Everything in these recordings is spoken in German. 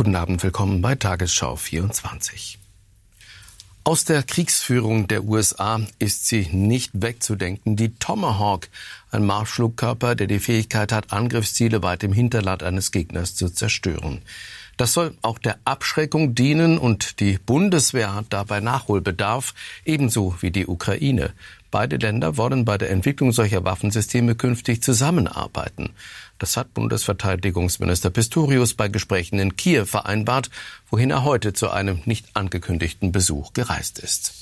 Guten Abend, willkommen bei Tagesschau 24. Aus der Kriegsführung der USA ist sie nicht wegzudenken. Die Tomahawk, ein Marschflugkörper, der die Fähigkeit hat, Angriffsziele weit im Hinterland eines Gegners zu zerstören. Das soll auch der Abschreckung dienen und die Bundeswehr hat dabei Nachholbedarf, ebenso wie die Ukraine. Beide Länder wollen bei der Entwicklung solcher Waffensysteme künftig zusammenarbeiten. Das hat Bundesverteidigungsminister Pistorius bei Gesprächen in Kiew vereinbart, wohin er heute zu einem nicht angekündigten Besuch gereist ist.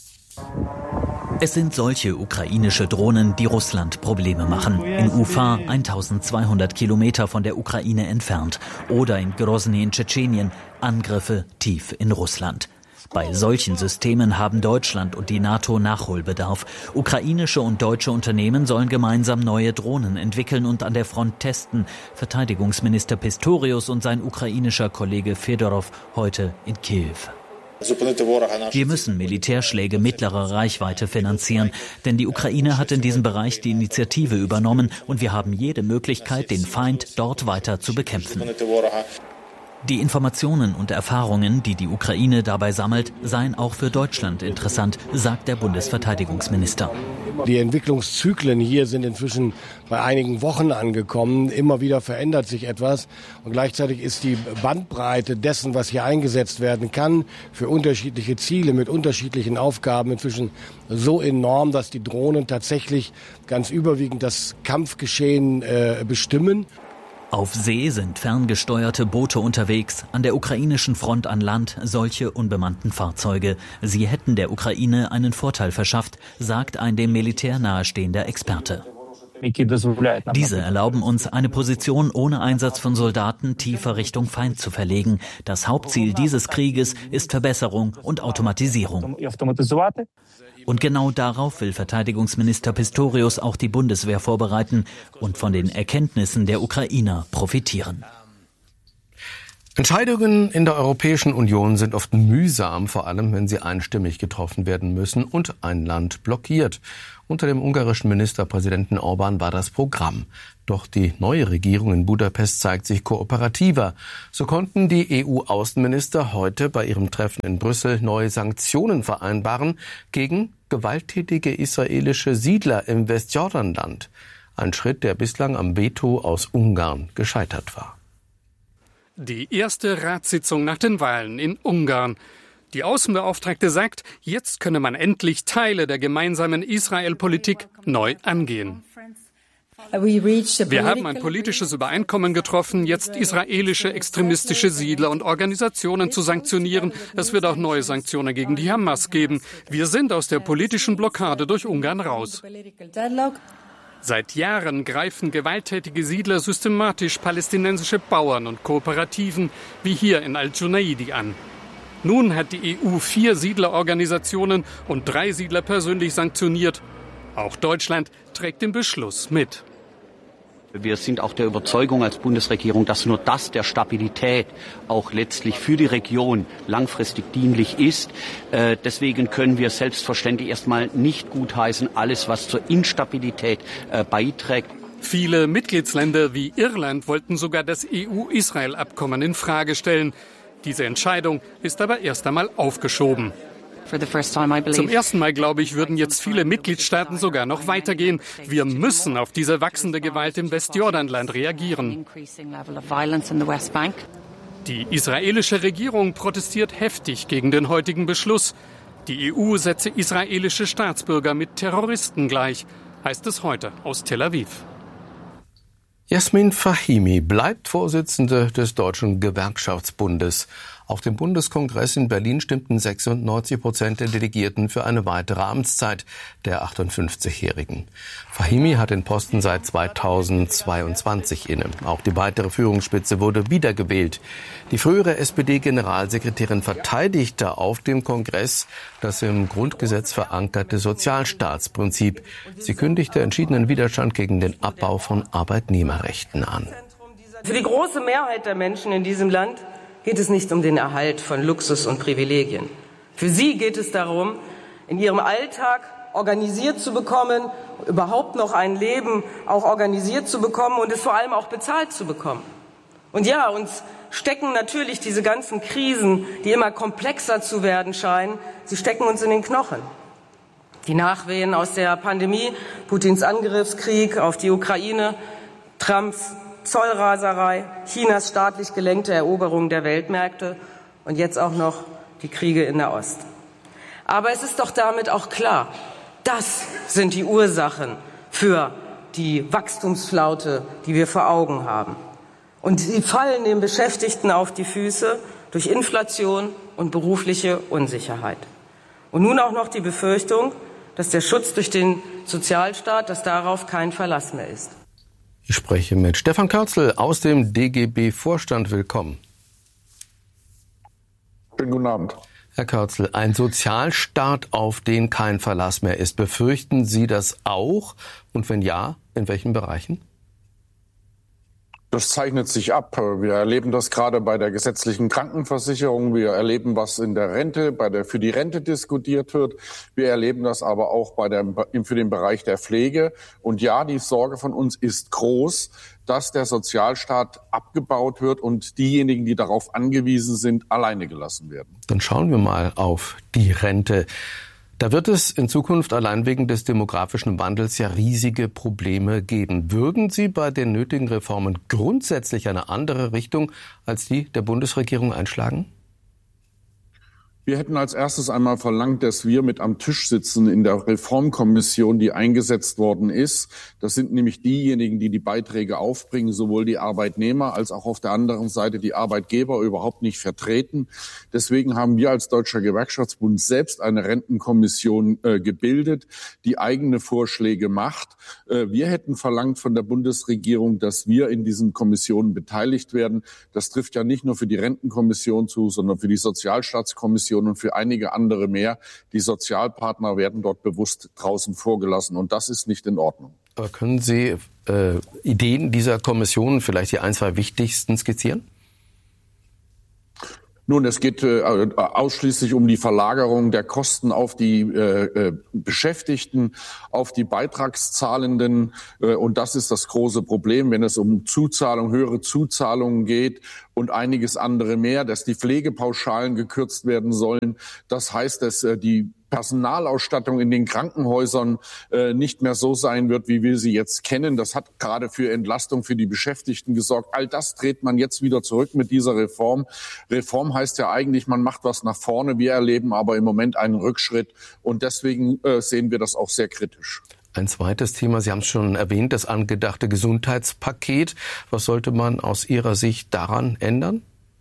Es sind solche ukrainische Drohnen, die Russland Probleme machen. In Ufa, 1200 Kilometer von der Ukraine entfernt. Oder in Grozny in Tschetschenien, Angriffe tief in Russland. Bei solchen Systemen haben Deutschland und die NATO Nachholbedarf. Ukrainische und deutsche Unternehmen sollen gemeinsam neue Drohnen entwickeln und an der Front testen. Verteidigungsminister Pistorius und sein ukrainischer Kollege Fedorov heute in Kiew. Wir müssen Militärschläge mittlerer Reichweite finanzieren, denn die Ukraine hat in diesem Bereich die Initiative übernommen und wir haben jede Möglichkeit, den Feind dort weiter zu bekämpfen. Die Informationen und Erfahrungen, die die Ukraine dabei sammelt, seien auch für Deutschland interessant, sagt der Bundesverteidigungsminister. Die Entwicklungszyklen hier sind inzwischen bei einigen Wochen angekommen. Immer wieder verändert sich etwas. Und gleichzeitig ist die Bandbreite dessen, was hier eingesetzt werden kann, für unterschiedliche Ziele mit unterschiedlichen Aufgaben inzwischen so enorm, dass die Drohnen tatsächlich ganz überwiegend das Kampfgeschehen bestimmen. Auf See sind ferngesteuerte Boote unterwegs, an der ukrainischen Front an Land solche unbemannten Fahrzeuge. Sie hätten der Ukraine einen Vorteil verschafft, sagt ein dem Militär nahestehender Experte. Diese erlauben uns, eine Position ohne Einsatz von Soldaten tiefer Richtung Feind zu verlegen. Das Hauptziel dieses Krieges ist Verbesserung und Automatisierung. Und genau darauf will Verteidigungsminister Pistorius auch die Bundeswehr vorbereiten und von den Erkenntnissen der Ukrainer profitieren. Entscheidungen in der Europäischen Union sind oft mühsam, vor allem wenn sie einstimmig getroffen werden müssen und ein Land blockiert. Unter dem ungarischen Ministerpräsidenten Orbán war das Programm. Doch die neue Regierung in Budapest zeigt sich kooperativer. So konnten die EU-Außenminister heute bei ihrem Treffen in Brüssel neue Sanktionen vereinbaren gegen gewalttätige israelische Siedler im Westjordanland. Ein Schritt, der bislang am Veto aus Ungarn gescheitert war. Die erste Ratssitzung nach den Wahlen in Ungarn. Die Außenbeauftragte sagt, jetzt könne man endlich Teile der gemeinsamen Israel-Politik neu angehen. Wir haben ein politisches Übereinkommen getroffen, jetzt israelische extremistische Siedler und Organisationen zu sanktionieren. Es wird auch neue Sanktionen gegen die Hamas geben. Wir sind aus der politischen Blockade durch Ungarn raus. Seit Jahren greifen gewalttätige Siedler systematisch palästinensische Bauern und Kooperativen wie hier in Al-Junaidi an. Nun hat die EU 4 Siedlerorganisationen und 3 Siedler persönlich sanktioniert. Auch Deutschland trägt den Beschluss mit. Wir sind auch der Überzeugung als Bundesregierung, dass nur das der Stabilität auch letztlich für die Region langfristig dienlich ist. Deswegen können wir selbstverständlich erstmal nicht gutheißen, alles, was zur Instabilität beiträgt. Viele Mitgliedsländer wie Irland wollten sogar das EU-Israel-Abkommen in Frage stellen. Diese Entscheidung ist aber erst einmal aufgeschoben. Zum ersten Mal, glaube ich, würden jetzt viele Mitgliedstaaten sogar noch weitergehen. Wir müssen auf diese wachsende Gewalt im Westjordanland reagieren. Die israelische Regierung protestiert heftig gegen den heutigen Beschluss. Die EU setze israelische Staatsbürger mit Terroristen gleich, heißt es heute aus Tel Aviv. Yasmin Fahimi bleibt Vorsitzende des Deutschen Gewerkschaftsbundes. Auf dem Bundeskongress in Berlin stimmten 96% der Delegierten für eine weitere Amtszeit der 58-Jährigen. Fahimi hat den Posten seit 2022 inne. Auch die weitere Führungsspitze wurde wiedergewählt. Die frühere SPD-Generalsekretärin verteidigte auf dem Kongress das im Grundgesetz verankerte Sozialstaatsprinzip. Sie kündigte entschiedenen Widerstand gegen den Abbau von Arbeitnehmerrechten an. Für die große Mehrheit der Menschen in diesem Land geht es nicht um den Erhalt von Luxus und Privilegien. Für sie geht es darum, in ihrem Alltag organisiert zu bekommen, überhaupt noch ein Leben auch organisiert zu bekommen und es vor allem auch bezahlt zu bekommen. Und ja, uns stecken natürlich diese ganzen Krisen, die immer komplexer zu werden scheinen, sie stecken uns in den Knochen. Die Nachwehen aus der Pandemie, Putins Angriffskrieg auf die Ukraine, Trumps Zollraserei, Chinas staatlich gelenkte Eroberung der Weltmärkte und jetzt auch noch die Kriege in der Ost. Aber es ist doch damit auch klar, das sind die Ursachen für die Wachstumsflaute, die wir vor Augen haben. Und sie fallen den Beschäftigten auf die Füße durch Inflation und berufliche Unsicherheit. Und nun auch noch die Befürchtung, dass der Schutz durch den Sozialstaat, dass darauf kein Verlass mehr ist. Ich spreche mit Stefan Kürzel aus dem DGB-Vorstand. Willkommen. Schönen guten Abend. Herr Kürzel, ein Sozialstaat, auf den kein Verlass mehr ist. Befürchten Sie das auch? Und wenn ja, in welchen Bereichen? Das zeichnet sich ab. Wir erleben das gerade bei der gesetzlichen Krankenversicherung. Wir erleben, was in der Rente, für die Rente diskutiert wird. Wir erleben das aber auch für den Bereich der Pflege. Und ja, die Sorge von uns ist groß, dass der Sozialstaat abgebaut wird und diejenigen, die darauf angewiesen sind, alleine gelassen werden. Dann schauen wir mal auf die Rente. Da wird es in Zukunft allein wegen des demografischen Wandels ja riesige Probleme geben. Würden Sie bei den nötigen Reformen grundsätzlich eine andere Richtung als die der Bundesregierung einschlagen? Wir hätten als erstes einmal verlangt, dass wir mit am Tisch sitzen in der Reformkommission, die eingesetzt worden ist. Das sind nämlich diejenigen, die die Beiträge aufbringen, sowohl die Arbeitnehmer als auch auf der anderen Seite die Arbeitgeber überhaupt nicht vertreten. Deswegen haben wir als Deutscher Gewerkschaftsbund selbst eine Rentenkommission gebildet, die eigene Vorschläge macht. Wir hätten verlangt von der Bundesregierung, dass wir in diesen Kommissionen beteiligt werden. Das trifft ja nicht nur für die Rentenkommission zu, sondern für die Sozialstaatskommission und für einige andere mehr. Die Sozialpartner werden dort bewusst draußen vorgelassen und das ist nicht in Ordnung. Aber können Sie Ideen dieser Kommission, vielleicht die ein, zwei wichtigsten, skizzieren? Nun, es geht ausschließlich um die Verlagerung der Kosten auf die Beschäftigten, auf die Beitragszahlenden. Und das ist das große Problem, wenn es um Zuzahlung, höhere Zuzahlungen geht und einiges andere mehr, dass die Pflegepauschalen gekürzt werden sollen. Das heißt, dass die Personalausstattung in den Krankenhäusern nicht mehr so sein wird, wie wir sie jetzt kennen. Das hat gerade für Entlastung für die Beschäftigten gesorgt. All das dreht man jetzt wieder zurück mit dieser Reform. Reform heißt ja eigentlich, man macht was nach vorne. Wir erleben aber im Moment einen Rückschritt und deswegen sehen wir das auch sehr kritisch. Ein zweites Thema, Sie haben es schon erwähnt, das angedachte Gesundheitspaket. Was sollte man aus Ihrer Sicht daran ändern?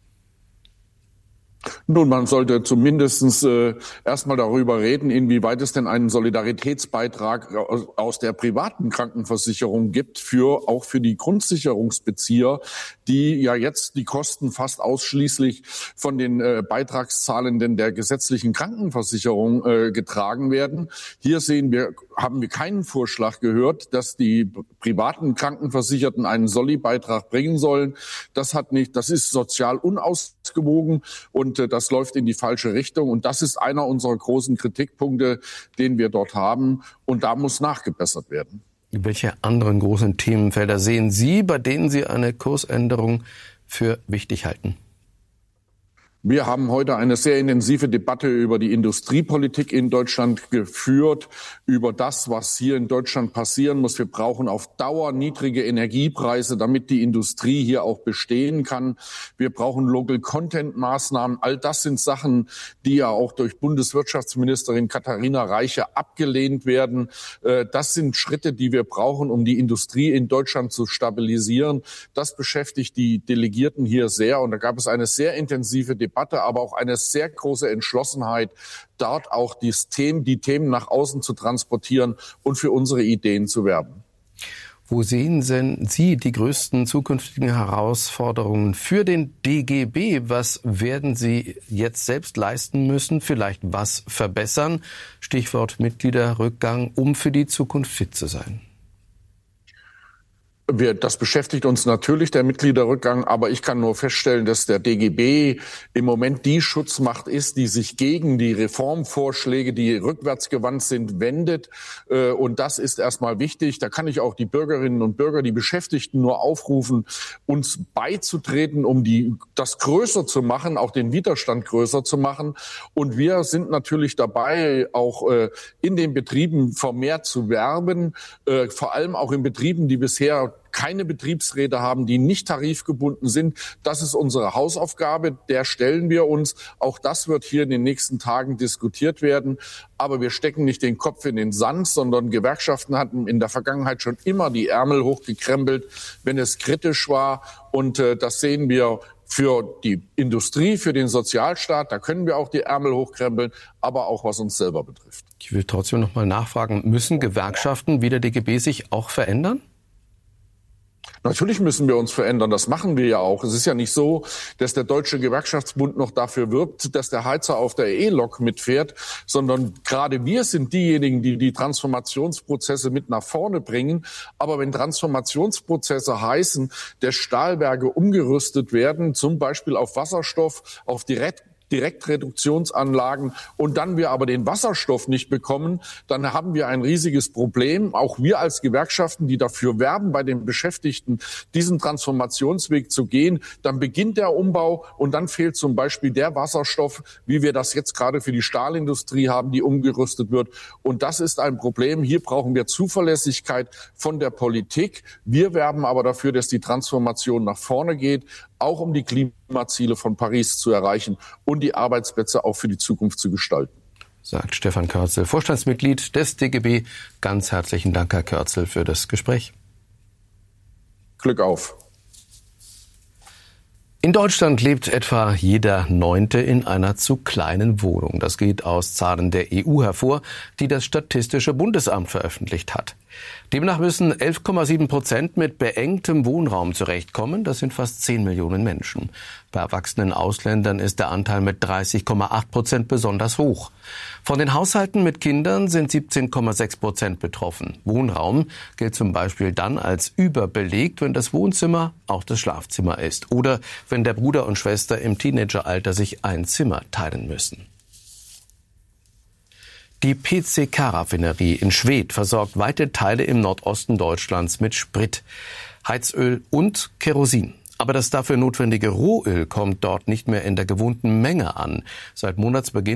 Nun, man sollte zumindest erstmal darüber reden, inwieweit es denn einen Solidaritätsbeitrag aus der privaten Krankenversicherung gibt, auch für die Grundsicherungsbezieher, die ja jetzt die Kosten fast ausschließlich von den Beitragszahlenden der gesetzlichen Krankenversicherung getragen werden. Hier haben wir keinen Vorschlag gehört, dass die privaten Krankenversicherten einen Soli-Beitrag bringen sollen. Das ist sozial unausgewogen und das läuft in die falsche Richtung. Und das ist einer unserer großen Kritikpunkte, den wir dort haben. Und da muss nachgebessert werden. Welche anderen großen Themenfelder sehen Sie, bei denen Sie eine Kursänderung für wichtig halten? Wir haben heute eine sehr intensive Debatte über die Industriepolitik in Deutschland geführt, über das, was hier in Deutschland passieren muss. Wir brauchen auf Dauer niedrige Energiepreise, damit die Industrie hier auch bestehen kann. Wir brauchen Local-Content-Maßnahmen. All das sind Sachen, die ja auch durch Bundeswirtschaftsministerin Katharina Reiche abgelehnt werden. Das sind Schritte, die wir brauchen, um die Industrie in Deutschland zu stabilisieren. Das beschäftigt die Delegierten hier sehr. Und da gab es eine sehr intensive Debatte, aber auch eine sehr große Entschlossenheit, dort auch die Themen nach außen zu transportieren und für unsere Ideen zu werben. Wo sehen denn Sie die größten zukünftigen Herausforderungen für den DGB? Was werden Sie jetzt selbst leisten müssen? Vielleicht was verbessern? Stichwort Mitgliederrückgang, um für die Zukunft fit zu sein. Das beschäftigt uns natürlich, der Mitgliederrückgang, aber ich kann nur feststellen, dass der DGB im Moment die Schutzmacht ist, die sich gegen die Reformvorschläge, die rückwärtsgewandt sind, wendet. Und das ist erstmal wichtig. Da kann ich auch die Bürgerinnen und Bürger, die Beschäftigten nur aufrufen, uns beizutreten, um das größer zu machen, auch den Widerstand größer zu machen. Und wir sind natürlich dabei, auch in den Betrieben vermehrt zu werben, vor allem auch in Betrieben, die bisher keine Betriebsräte haben, die nicht tarifgebunden sind. Das ist unsere Hausaufgabe, der stellen wir uns. Auch das wird hier in den nächsten Tagen diskutiert werden. Aber wir stecken nicht den Kopf in den Sand, sondern Gewerkschaften hatten in der Vergangenheit schon immer die Ärmel hochgekrempelt, wenn es kritisch war. Und das sehen wir für die Industrie, für den Sozialstaat. Da können wir auch die Ärmel hochkrempeln, aber auch was uns selber betrifft. Ich will trotzdem noch mal nachfragen, müssen Gewerkschaften wie der DGB sich auch verändern? Natürlich müssen wir uns verändern. Das machen wir ja auch. Es ist ja nicht so, dass der Deutsche Gewerkschaftsbund noch dafür wirbt, dass der Heizer auf der E-Lok mitfährt, sondern gerade wir sind diejenigen, die die Transformationsprozesse mit nach vorne bringen. Aber wenn Transformationsprozesse heißen, dass Stahlwerke umgerüstet werden, zum Beispiel auf Wasserstoff, auf Direktreduktionsanlagen und dann wir aber den Wasserstoff nicht bekommen, dann haben wir ein riesiges Problem. Auch wir als Gewerkschaften, die dafür werben, bei den Beschäftigten diesen Transformationsweg zu gehen, dann beginnt der Umbau und dann fehlt zum Beispiel der Wasserstoff, wie wir das jetzt gerade für die Stahlindustrie haben, die umgerüstet wird. Und das ist ein Problem. Hier brauchen wir Zuverlässigkeit von der Politik. Wir werben aber dafür, dass die Transformation nach vorne geht, auch um die Klimaziele von Paris zu erreichen und die Arbeitsplätze auch für die Zukunft zu gestalten. Sagt Stefan Körzel, Vorstandsmitglied des DGB. Ganz herzlichen Dank, Herr Körzel, für das Gespräch. Glück auf. In Deutschland lebt etwa jeder Neunte in einer zu kleinen Wohnung. Das geht aus Zahlen der EU hervor, die das Statistische Bundesamt veröffentlicht hat. Demnach müssen 11,7% mit beengtem Wohnraum zurechtkommen. Das sind fast 10 Millionen Menschen. Bei erwachsenen Ausländern ist der Anteil mit 30,8% besonders hoch. Von den Haushalten mit Kindern sind 17,6% betroffen. Wohnraum gilt zum Beispiel dann als überbelegt, wenn das Wohnzimmer auch das Schlafzimmer ist oder wenn der Bruder und Schwester im Teenageralter sich ein Zimmer teilen müssen. Die PCK-Raffinerie in Schwedt versorgt weite Teile im Nordosten Deutschlands mit Sprit, Heizöl und Kerosin. Aber das dafür notwendige Rohöl kommt dort nicht mehr in der gewohnten Menge an. Seit Monatsbeginn